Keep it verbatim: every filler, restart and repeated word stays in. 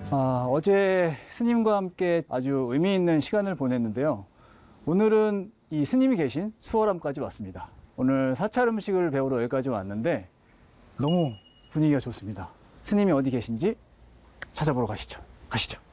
아, 어제 스님과 함께 아주 의미 있는 시간을 보냈는데요. 오늘은 이 스님이 계신 수월함까지 왔습니다. 오늘 사찰 음식을 배우러 여기까지 왔는데 너무 분위기가 좋습니다. 스님이 어디 계신지 찾아보러 가시죠. 가시죠.